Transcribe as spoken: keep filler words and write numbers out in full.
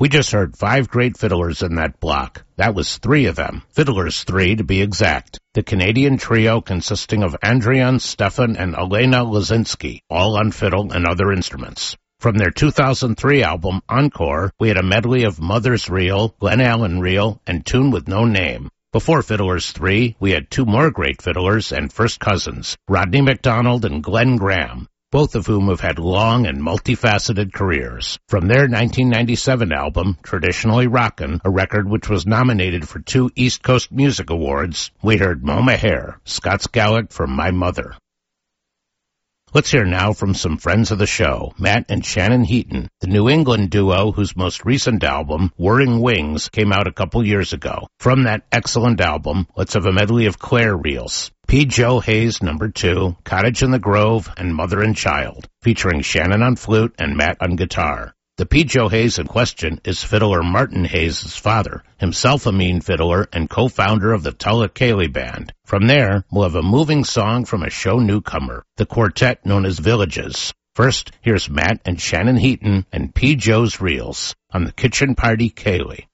We just heard five great fiddlers in that block. That was three of them. Fiddlers three, to be exact. The Canadian trio consisting of Andrian, Stefan, and Elena Lazinski, all on fiddle and other instruments. From their two thousand three album, Encore, we had a medley of Mother's Reel, Glen Allen Reel, and Tune with No Name. Before Fiddlers three, we had two more great fiddlers and first cousins, Rodney McDonald and Glenn Graham, both of whom have had long and multifaceted careers. From their nineteen ninety-seven album, Traditionally Rockin', a record which was nominated for two East Coast Music Awards, we heard Mama Hare, Scott Skallick from My Mother. Let's hear now from some friends of the show, Matt and Shannon Heaton, the New England duo whose most recent album, Whirring Wings, came out a couple years ago. From that excellent album, let's have a medley of Claire reels. P. Joe Hayes, number two, Cottage in the Grove, and Mother and Child, featuring Shannon on flute and Matt on guitar. The P. Joe Hayes in question is fiddler Martin Hayes' father, himself a mean fiddler and co-founder of the Tulla Cayley Band. From there, we'll have a moving song from a show newcomer, the quartet known as Villages. First, here's Matt and Shannon Heaton and P. Joe's Reels on the Kitchen Party Cayley.